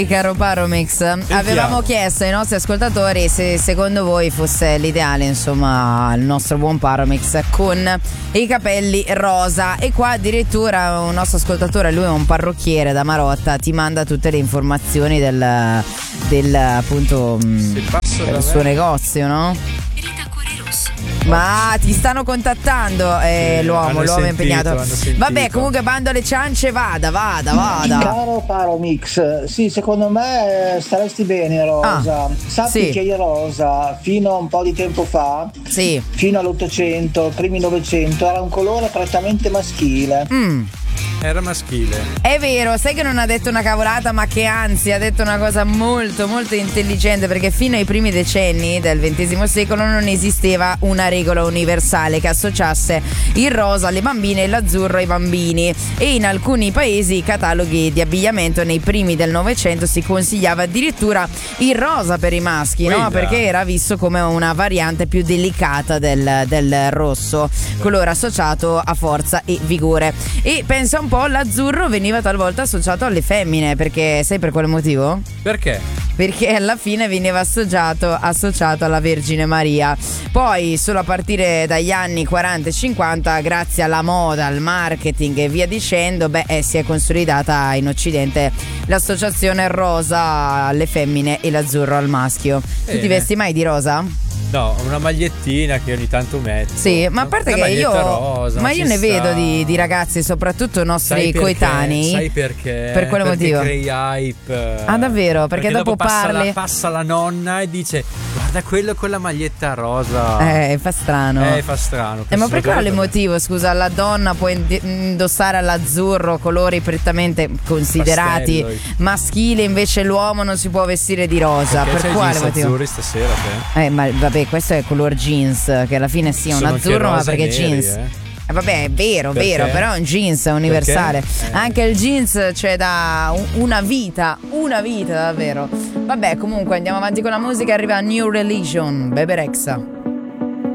Caro Paromix, avevamo chiesto ai nostri ascoltatori se secondo voi fosse l'ideale, insomma, il nostro buon Paromix con i capelli rosa. E qua addirittura un nostro ascoltatore, lui è un parrucchiere da Marotta, ti manda tutte le informazioni del appunto del suo negozio, no? Ma ti stanno contattando l'uomo è impegnato. Vabbè, comunque bando alle ciance, vada. Caro Paromix, sì, secondo me staresti bene rosa. Sappi che il rosa fino a un po' di tempo fa, fino all'800, primi 900, era un colore prettamente maschile. Era maschile. È vero, sai che non ha detto una cavolata, ma che anzi ha detto una cosa molto molto intelligente, perché fino ai primi decenni del XX secolo non esisteva una regola universale che associasse il rosa alle bambine e l'azzurro ai bambini, e in alcuni paesi i cataloghi di abbigliamento nei primi del Novecento si consigliava addirittura il rosa per i maschi, no? Perché era visto come una variante più delicata del rosso, colore associato a forza e vigore. E pensa un po', l'azzurro veniva talvolta associato alle femmine, perché sai per quale motivo? Perché? Perché alla fine veniva associato alla Vergine Maria. Poi solo a partire dagli anni 40 e 50, grazie alla moda, al marketing e via dicendo, si è consolidata in Occidente l'associazione rosa alle femmine e l'azzurro al maschio. Tu ti vesti mai di rosa? No, una magliettina che ogni tanto metto. Sì, ma a parte che io rosa, ma io ne vedo di ragazzi, soprattutto nostri coetanei. Sai perché? Per quale motivo? Crei hype. Ah, davvero? Perché dopo parli passa la nonna e dice: guarda quello con la maglietta rosa. Fa strano. Fa strano. Ma per quale motivo, scusa, la donna può indossare all'azzurro colori prettamente considerati maschili, invece l'uomo non si può vestire di rosa? Perché per quale motivo? Azzurri stasera te? Ma vabbè, questo è color jeans, che alla fine sia un azzurro, ma perché jeans? Vabbè, è vero, però è un jeans universale. Anche il jeans c'è da una vita davvero. Vabbè, comunque andiamo avanti con la musica, arriva New Religion, Bebe Rexha.